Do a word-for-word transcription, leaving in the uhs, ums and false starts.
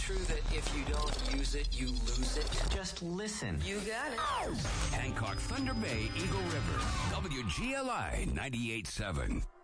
true that if you don't use it, you lose it? Just listen. You got it. Hancock, Thunder Bay, Eagle River, W G L I ninety-eight point seven.